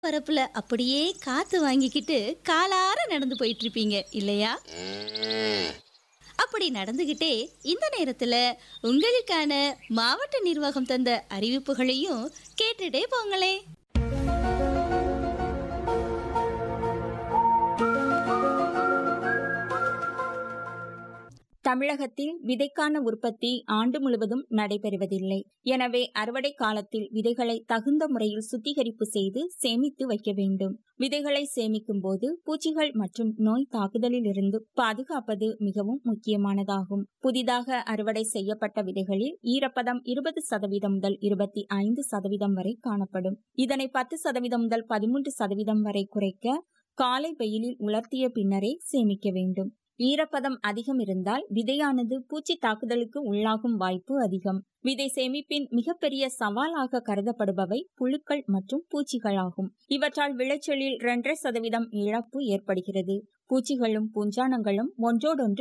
பரப்புல அப்படியே காத்து வாங்கிக்கிட்டு காலார நடந்து போயிட்டு இருப்பீங்க இல்லையா? ம். அப்படி நடந்துகிட்டே இந்த நேரத்துல உங்களுக்கான மாவட்ட நிர்வாகம் தந்த அறிவிப்புகளையும் கேட்டுட்டே போங்களே. தமிழகத்தில் விதைக்கான உற்பத்தி ஆண்டு முழுவதும் நடைபெறுவதில்லை. எனவே அறுவடை காலத்தில் விதைகளை தகுந்த முறையில் சுத்திகரிப்பு செய்து சேமித்து வைக்க வேண்டும். விதைகளை சேமிக்கும் போது பூச்சிகள் மற்றும் நோய் தாக்குதலில் இருந்து பாதுகாப்பது மிகவும் முக்கியமானதாகும். புதிதாக அறுவடை செய்யப்பட்ட விதைகளில் ஈரப்பதம் 20% முதல் 25% வரை காணப்படும். இதனை 10% முதல் 13% வரை குறைக்க காலை வெயிலில் உலர்த்திய பின்னரே சேமிக்க வேண்டும். ஈரப்பதம் அதிகம் இருந்தால் விதையானது பூச்சி தாக்குதலுக்கு உள்ளாகும் வாய்ப்பு அதிகம். விதை சேமிப்பின் மிகப்பெரிய சவாலாக கருதப்படுபவை புழுக்கள் மற்றும் பூச்சிகளாகும். இவற்றால் விளைச்சலில் 2.5% இழப்பு ஏற்படுகிறது. பூச்சிகளும் பூஞ்சானங்களும் ஒன்றோடொன்று